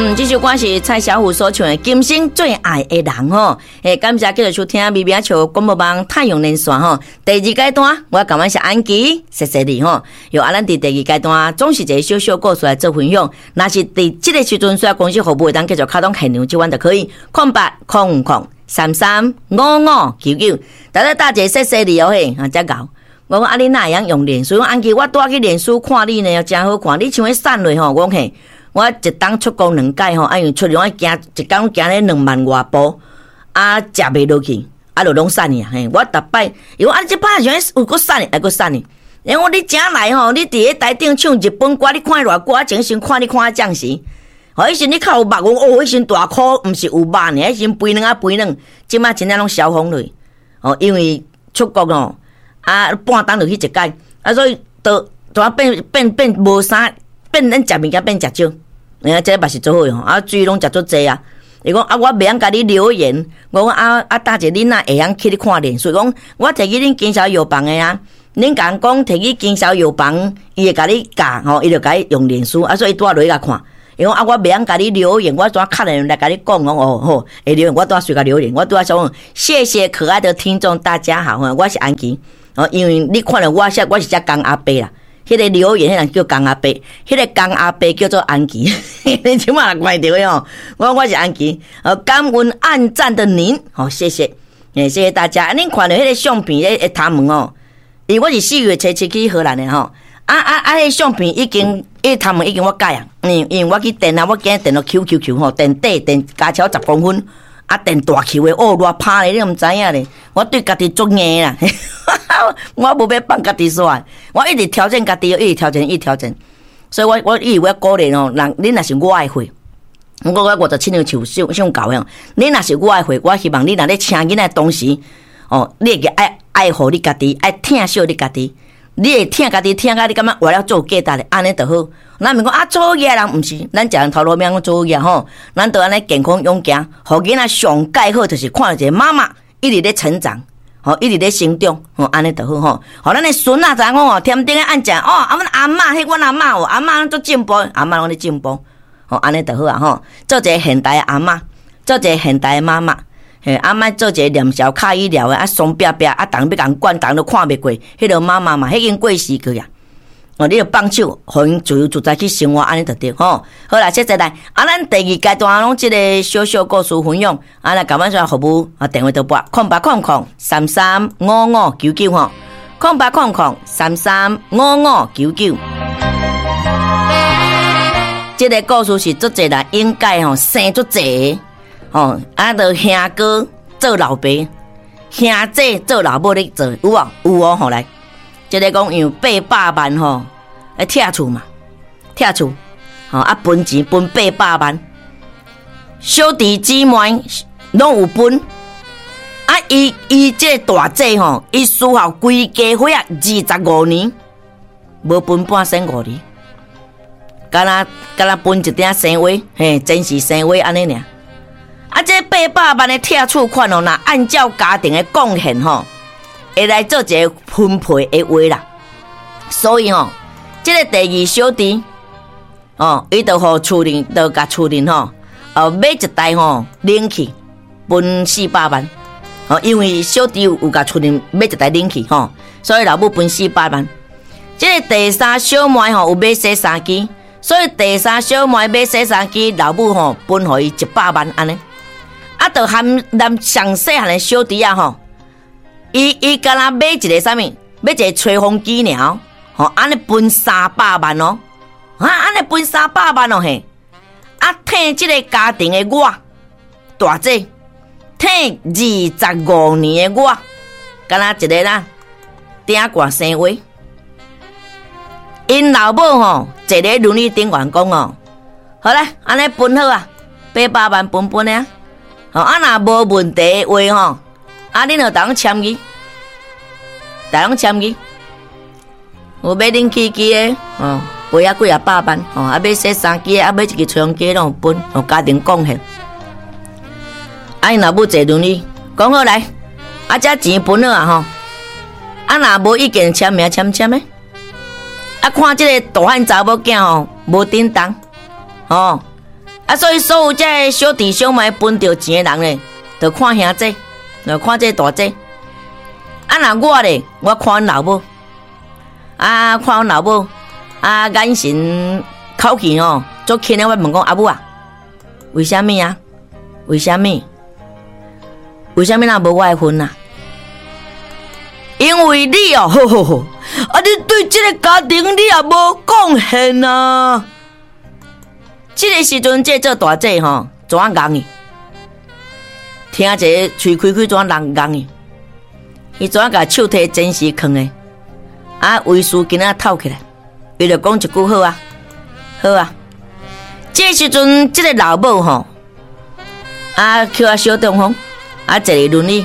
这首歌是蔡小虎所唱的《今生最爱的人》吼。感谢继续收听微微笑广播网太阳连线吼。第二阶段，我感谢安琪，谢谢你吼。由咱伫第二阶段总是一个小小故事来做分享。若是伫这个时阵需要公司服务，当继续开通现场这款就可以。0800335599，大姐谢谢你哦嘿，真搞。我讲你哪样用脸书？安琪，我带去脸书看你呢，真好看。你像迄散落吼，我讲嘿。我一当出国2届吼，因为出去我行一工行咧2万外步，食袂落去，就拢散去嘿。我逐摆，伊讲这摆像有够散，还够散去。因为你正来吼，你伫咧台顶唱日本歌，你看偌歌，前先看你看将士，迄时你较有目光，迄时大箍，毋是有肉呢，迄时肥软肥软，即摆真正拢消风落。因为出国吼，半当落去一届，所以都变无啥。变咱食物件变食少，这嘛是做好哟。水拢食足济啊。伊讲我袂晓甲你留言，我讲大姐恁哪会晓去你看脸书？讲我摕去恁经销药房的啊，恁甲人讲摕去经销药房，伊会甲你教吼，伊就甲你用脸书，所以带落去甲看。伊讲我袂晓甲你留言，我怎敲人来甲你讲好，会留言我怎随甲留言，我拄想谢谢可爱的听众，大家好，我是安琪。因为你看了我是只江阿伯啦。迄个留言，迄人叫江阿伯，迄个江阿伯叫做安琪，你即马怪着哟。我是安琪，感恩按赞的您，谢谢，谢谢大家。恁看到迄个相片，迄头毛哦，因为我是4月初7去荷兰的吼，迄相片已经，头毛已经我改啊，因为我去电啊，我今日电到 QQQ 吼，电底电加超10公分。电大球的偌拍咧，你毋知影咧。我对家己足硬啦，我无要放家己煞，我一直调整家己，一直调整。所以我以为我鼓励人，恁若是我的货，我57年唱教样。恁若是我的货，我希望你若咧请囡仔同时，你会爱护你家己，爱疼惜你家己。你会疼家己，疼甲你感觉为了做价值咧，安尼就好。咱毋讲做业人毋是，咱食人头路命做业吼，咱都安尼健康勇敢，互囡仔上介好就是看到一个妈妈一直咧成长，一直咧成长，安尼就好吼。互咱的孙仔知影讲天顶咧按食阮阿嬷迄阮阿嬷阿嬷都进步，阿嬷拢咧进步，安尼就好啊吼。做一个现代的阿嬷，做一个现代的妈妈。阿嬷做一个念小卡医疗的，松壁壁，人要共管，人都看袂过，迄个妈妈嘛，迄已经过时去啊。你就放手，互因自由自在去生活，安尼就对吼。好啦，谢谢来。咱第2阶段拢即个小小故事分享，来感谢服务电话都拨0800335599吼，0800335599。这个故事是足济人应该生足济。就兄哥做老爸，兄姐做老母咧做，有哦，吼来，即个讲用800万来拆厝嘛，拆厝，分钱分800万，小弟姊妹拢有分，伊这大姐伊需要规家伙25年，无分半生5年，敢若分一点生活，真是生活安尼尔。这800万的拆厝款若按照家庭的贡献会来做一个分配的话啦。所以这个第2小弟伊就互厝人，就甲厝人买一台冷气，分400万。因为小弟有甲厝人买一台冷气所以老母分400万。这个第3小妹有买洗衫机，所以第3小妹买洗衫机，老母分互伊100万安尼。就含咱上细汉的小弟啊伊敢若买一个啥物，买一个吹风机尔安尼分300万安尼分300万嘿，替这个家庭的我大姐，替25年的我，敢若一个啦，顶挂生活，因老母坐咧轮椅顶员讲好啦，安尼分好啊，800万分啊。若无问题的话恁就当签字，大拢签字。有买冷气机的赔几啊百万买洗衫机的，买一个吹风机拢有分，家庭贡献。因老母坐轮椅，讲好来，这钱分了若无意见签名签的。看这个大汉查某囝无叮当所以所有这小弟小妹分到钱的人咧，就看兄弟，就看这大姐。那我咧，我看阮老母，看阮老母，眼神口气吼，足轻的。我问讲阿母啊，为什么啊？为什么？为什么那无我的份啊？因为你哦，你对这个家庭你也无贡献啊！这个时阵，这做大姐吼，怎样讲伊？听一个嘴开开怎样人讲伊？伊怎样甲手提真实放的？为师今仔透起来，伊就讲一句好啊，好啊。这时阵，这个老母吼，叫小东风，坐伫轮椅。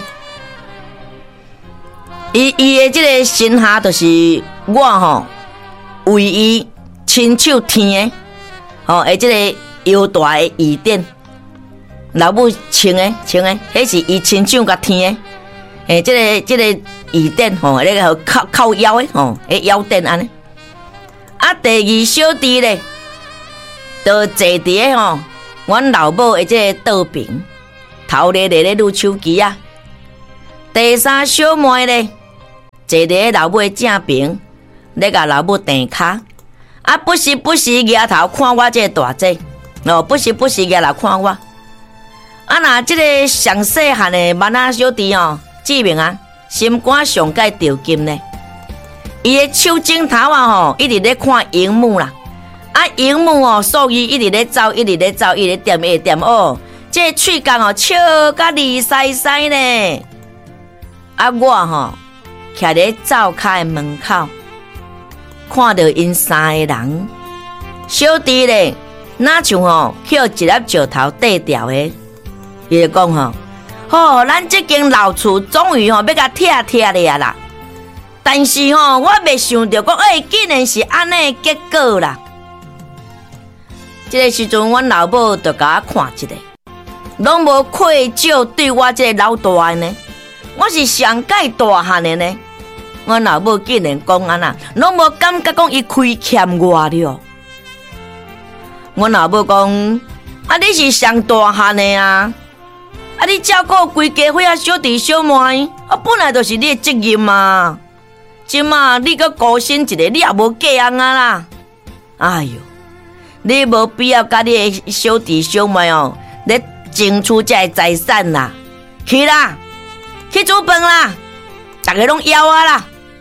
伊的这个身下就是我吼，为伊亲手添的，这个腰带的椅垫，老母穿的，迄是伊亲手甲添的，这个椅垫那个靠腰的迄腰垫安尼。第二小弟咧，就坐伫个阮老母的这个桌边，头咧撸手机啊。第三小妹咧，坐伫老母的正边，咧甲老母垫骹，不时抬头看我这个大姐，不时抬头看我。若这个上细汉的囡仔小弟志明啊，心肝上界着金呢。伊的手指头一直咧看荧幕啦，荧幕数字一直咧走，一直咧点这个喙角笑甲厉塞塞呢。我徛伫灶骹的门口，看到因三个人，小弟咧哪像捡一粒石头缀掉的，伊就讲咱这间老厝终于要甲拆了啦。但是我未想到讲，竟然是安尼的结果啦。这个时阵，阮老母就甲我看一下，拢无愧疚对我这个老大呢。我是上届大汉的呢。阮老母竟然讲安那，拢无感觉讲伊亏欠我了。阮老母讲，你是上大汉的啊，你照顾规家伙小弟小妹，本来就是你的责任嘛。即马你搁孤身一个，你也无嫁翁啊啦。哎哟，你无必要甲你的小弟小妹咧争取这财产啦。去啦，去煮饭啦，大家拢枵啦。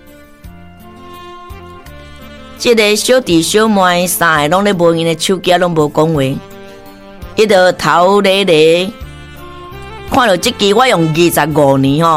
这个小弟小妹三个拢咧无因的手机，拢无讲话，伊就头咧看到这支我用25年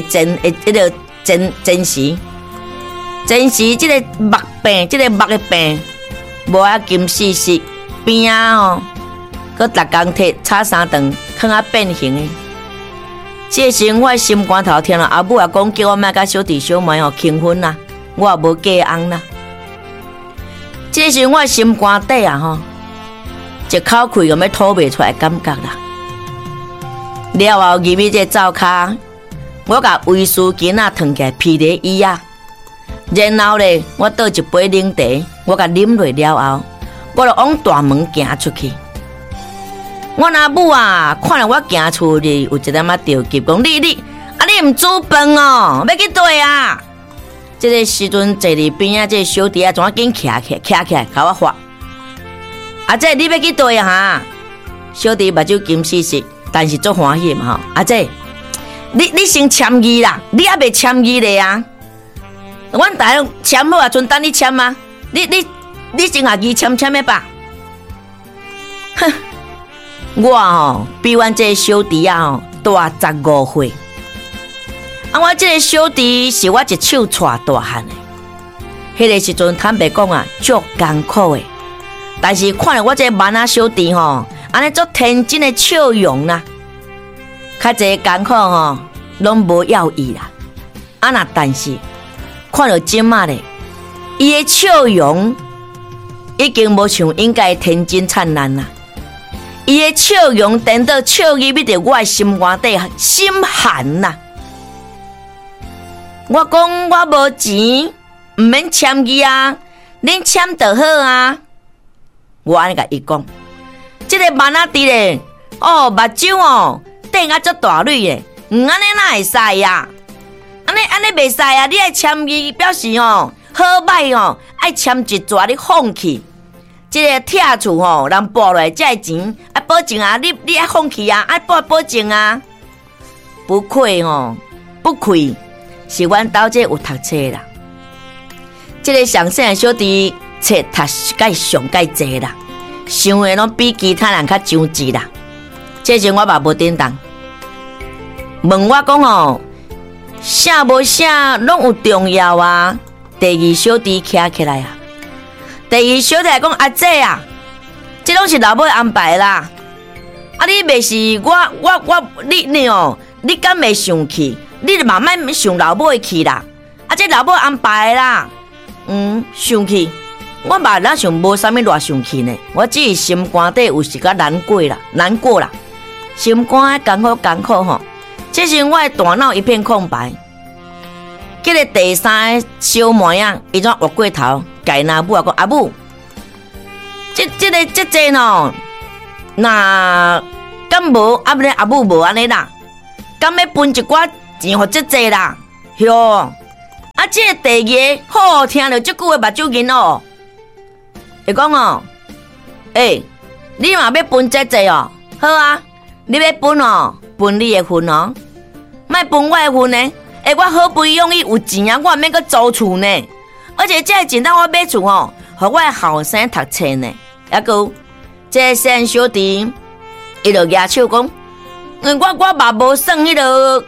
真实这个目病，这个目的病，无金细细边佮逐工摕炒三顿，放变形的。这时我心肝头听了阿母讲，叫我莫甲小弟小妹轻婚啦，我也无嫁翁啦。这时我心肝底一口气咁要吐袂出来感觉啦。了后入去这灶骹，我甲卫士巾烫起来披在椅啊。然后咧，我倒一杯冷茶，我甲啉落了后，我就往大门行出去。我阿母看到我行出去，有一点着急，讲你唔煮饭要去对啊？这个时阵坐伫边这个小弟怎啊紧徛起来，甲我发。姐，你要去对啊？小弟目睭金丝丝，但是足欢喜嘛姐，你先签字啦，你还未签字咧啊？阮大家签好阵等你签啊！你先下字签的吧。哼，我比阮这个小弟大15岁。我这个小弟是我一手带大汉的。迄个时阵坦白讲足艰苦的。但是看到我这个囡仔小弟安尼足天真的笑容啦，较济艰苦拢无要伊啦。但是看到即马咧，伊的笑容已经无像应该天真灿烂啦。伊的笑容等到笑入去到我的心肝底，心寒啦。我讲我无钱，唔免签字啊，恁签就好啊。我安尼甲伊讲， 这个曼仔滴咧，目睭顶啊足大蕊诶，安尼哪会使啊？安尼袂使啊！你爱签字表示好歹爱签一纸你放弃。这个拆厝人报来才会钱，爱保证啊！你爱放弃啊！爱保证啊！不愧不愧是阮兜这有读册啦。这个上细的小弟册读介上介济啦，想的拢比其他人较上智啦。这时我嘛无叮当，问我讲写无写拢有重要啊。第二小弟徛起来啊。第二小弟讲阿姐啊，这拢是老母安排啦。啊，你袂是你敢袂生气？你就慢慢想老母的气啦。啊，这老母安排啦。生气，我嘛哪想无啥物偌生气呢？我只是心肝底有时较难过啦，心肝艰苦这时我的大脑一片空白。这个第三个小妹啊，伊怎活过头？甲那母啊讲阿母，这济那敢无阿母无安尼啦？敢要分一寡钱互这济啦？哟，这个第二个好听着足久的目睭银会讲你嘛要分这济好啊，你要分你的份莫分我的份呢？我好不容易有钱啊，我免阁租厝呢。而且这钱当我买厝互我的后生读册呢。还有这个细小弟，伊就举手讲，我嘛无算迄个，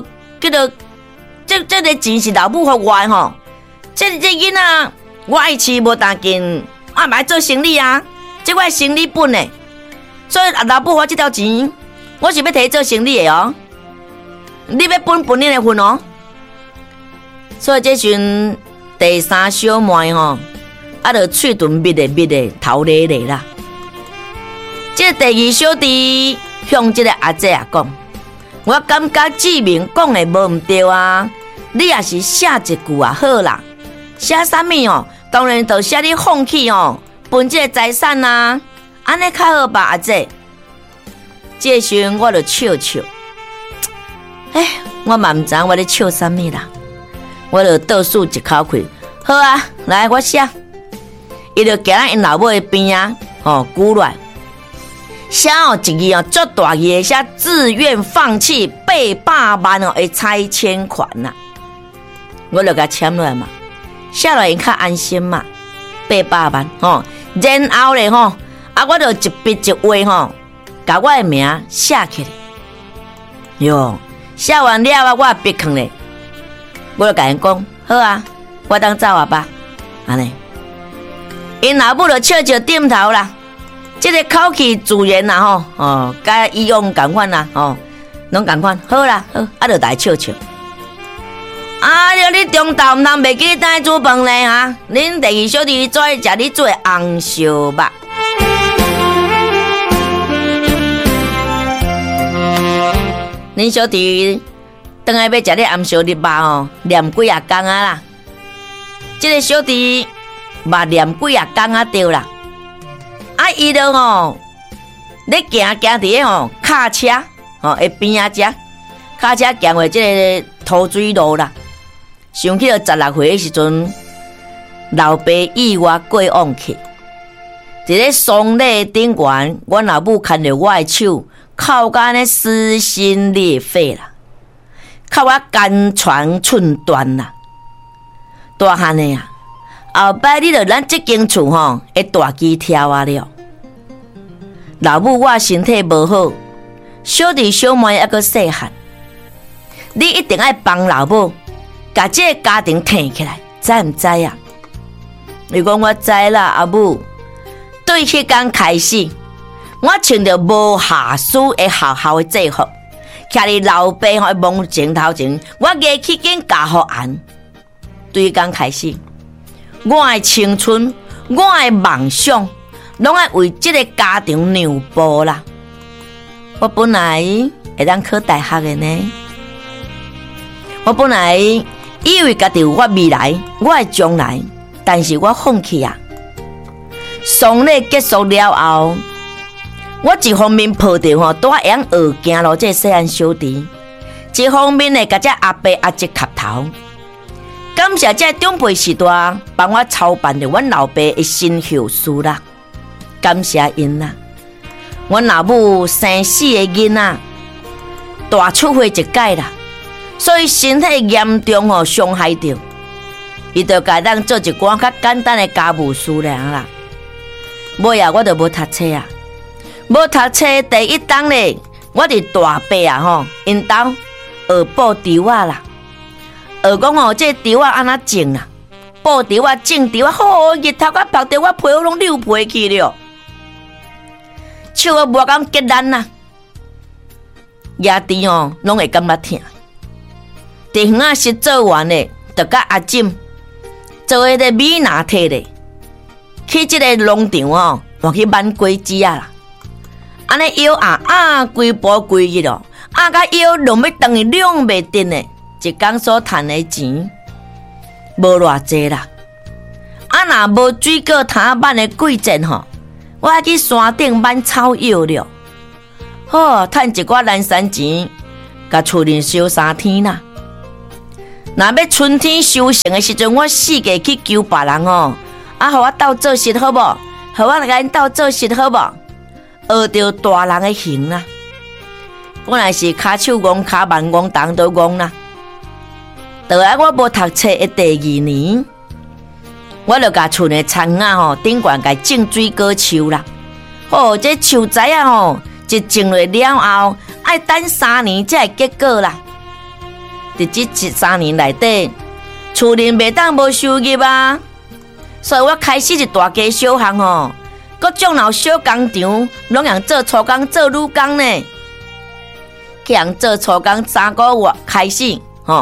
这个钱是老母互我的这囡仔我爱饲无当紧，我嘛爱做生理啊，这我生理本呢。所以老母我这条钱，我是要摕做生理的你要分你的份所以这阵第三小妹就喙唇密的头咧咧啦。这第二小弟向这个阿姐讲，我感觉志明讲的无毋对啊，你也是写一句啊好啦，写啥物当然就写你放弃分这个财产啊，安尼较好吧阿姐。这时我就笑，我嘛毋知我咧笑啥物啦，我就倒数一口气，好啊，来我写。伊就行咱因老母的边啊，鼓来写一字足大字写自愿放弃800万的拆迁款呐。我就甲签落来嘛，写落来较安心嘛，800万然后咧我就一笔一画甲我的名写起来。哟，写完了我笔放咧，我就甲因讲，好啊，我当走啊吧，安尼。因老母就笑点头啦，这个口气自然啦甲以往同款啦拢同款，好啦好，就来笑。你中昼毋通袂记等煮饭咧恁第二小弟做食你做红烧肉。恁小弟等下要食你红烧肉吧念几啊天啊啦，这个小弟嘛念几啊天啊对啦，伊就咧行伫个卡车会边仔遮，卡车行过这个土水路啦。想起了16岁的时阵，老爸意外过往去，伫咧丧礼顶悬，阮老母牵着我的手，哭甲呢撕心裂肺啦，哭我肝肠寸断啦。大汉的后摆你着咱这间厝会大机跳啊了。老母我身体无好，小弟小妹还阁细汉，你一定爱帮老母，把这个家庭挺起来，知唔知啊？伊讲我知啦，阿母。对迄天开始，我穿着无下属的学校的制服，徛伫老爸的墓前头前，我牙起紧加互安。对迄天开始，我的青春，我的梦想，拢爱为这个家庭让步啦。我本来会当考大学的呢，我本来以为家己有我未来，我的将来，但是我放弃啊。丧礼结束了后， 我一方面抱着带养学行路这细汉小弟，一方面呢，甲这阿伯阿叔磕头，感谢这长辈时代帮我操办着阮老爸的身后事啦，感谢因啦。阮老母生4个囡仔，大出血一届啦，所以身体严重伤害着，伊就甲咱做一寡较简单的家务事啦。尾啊，我就无读册啊。无读册第一档咧，我伫大伯因兜学布条啊啦，学讲这条啊安怎种啦，布条啊种条啊，好日头甲晒得我皮肤拢溜皮去了，手啊无敢结烂啦，牙齿拢会感觉疼。伫园仔是做完咧，就甲阿婶做迄个米拿铁咧，去即个农场换去挽果子啊啦。安尼腰规步规日咯，甲腰拢要等于两袂定的，一工所赚的钱无偌济啦。若无水果摊挽的季节我还去山顶挽草药了，好赚一寡零散钱，甲厝里烧3天啦。若要春天收成的时阵，我4个去求别人互我斗做事好无？互我来斗做事好无？学着大人的行啦，本来是骹手戆、骹慢戆、动都戆啦。到来我无读册的第2年，我就甲厝的田啊顶悬甲种水果树啦。这树栽啊一种落了后，爱等3年才会结果啦。伫这3年内底，厝里袂当无收入啊，所以我开始一大家小项各种老小工厂，拢用做粗工、做女工呢。去人做粗工3个月开始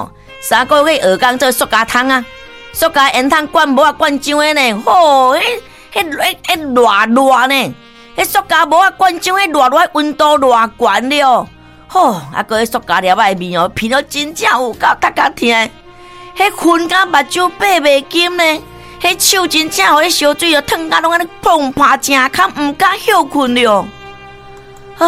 ，3个月学工做塑胶桶啊，塑胶烟筒灌无啊灌上的呢，迄热呢，迄塑胶无啊灌上，迄热温度偌悬了，个迄塑胶粒仔面皮到真正有够搭甲疼，迄熏甲目睭爬袂金呢。迄手真正互迄烧水烫甲拢安尼碰拍正坎，毋敢休困了。若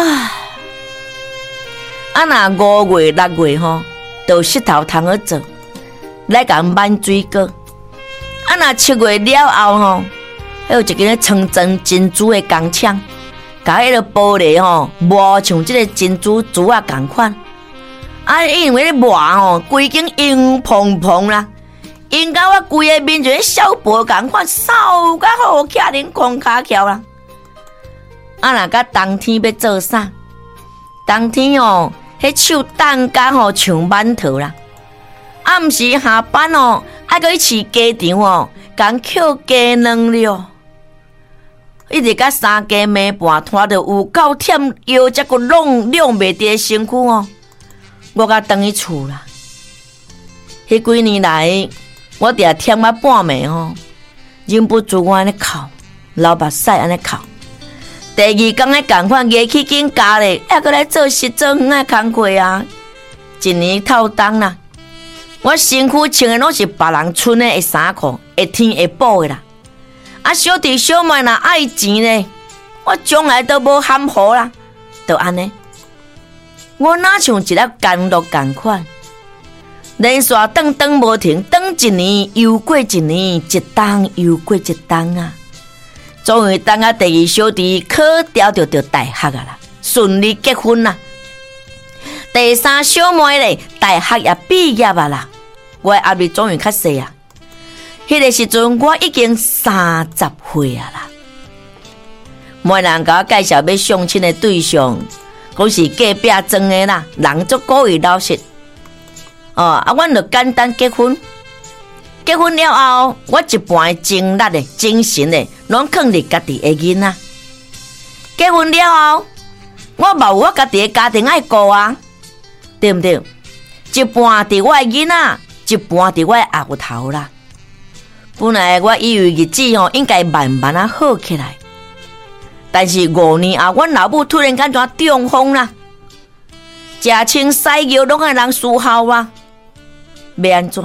5月6月就石头通去做，来甲挽水果。若7月了后还有一间穿珍珠的工厂，甲迄个玻璃磨像即个珍珠珠啊共款。因为咧磨规间硬蓬蓬啦。因甲我规个面像小婆共款，扫甲好徛恁空骹翘啦。若甲冬天要做啥？冬天迄手冻甲像馒头啦。暗时下班还搁去饲鸡场共捡鸡卵了。一直甲3更暝半，拖着有够忝腰，才搁拢袂伫个身躯我甲回去厝啦。迄几年来，我伫忝啊半暝忍不住我安尼哭，流目屎安尼哭。第2天咧共款夜去紧加咧，还搁来做事做园仔工课啊。1年透冬啦，我身躯穿的拢是别人村的衫裤，会天会补的啦。小弟小妹若爱钱咧，我从来都无含糊啦，就安尼。我哪像一粒甘露共款。连续转无停，转1年又过1年，一冬又过一冬啊！终于等第2小弟考调就大学啦，顺利结婚啦。第3小妹咧，大学也毕业啦。我压力终于较细啊！迄个时阵我已经30岁啊啦。没人甲我介绍要相亲的对象，讲是隔壁庄的啦，人足古意老实。阮就简单结婚。结婚了后，我一半的精力的、精神的，拢放伫家己的囡仔。结婚了后，我嘛有我家己的家庭爱顾啊，对不对？一半伫我的囡仔，一半伫我的后头啦。本来我以为日子应该慢慢啊好起来，但是5年后，阮老母突然间就中风啦，食青洗尿拢爱人输效啊。要安怎？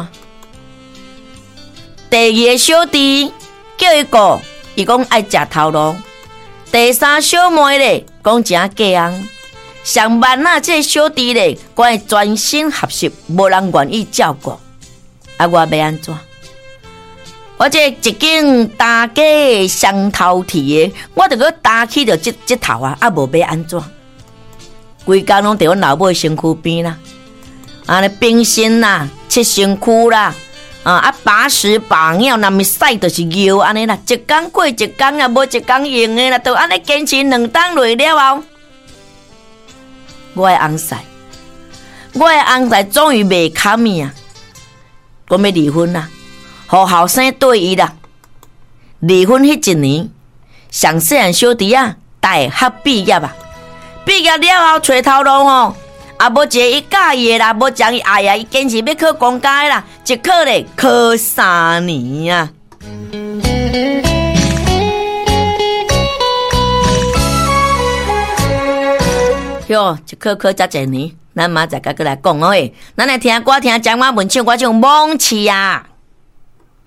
第2个小弟叫伊顾，伊讲爱食头路， 第三小妹咧，讲真嫁翁，上万啊，这小弟咧，关系专心学习，无人愿意照顾。啊，我要安怎？我这一间大家上头提的，我着去打起着这头啊，啊无要安怎？规工拢伫阮老母身躯边啦，安尼冰心啦，切身躯啦，把屎把尿，若咪屎就是尿安尼啦，一工过一工啊，无一工用的啦，就安尼坚持2档落了后，我的翁婿终于袂堪去啊，讲要离婚啦。互后生对伊啦，离婚迄一年，上细汉小弟啊，大学毕业啊，毕业了后找头路哦，啊无一个伊介意的啦，无将伊爱啊，伊坚持要考公家的啦，一考咧考3年啊。哟，一考才1年，咱明仔载再来讲哦。咱来听歌，听江妈文唱，我唱梦痴啊。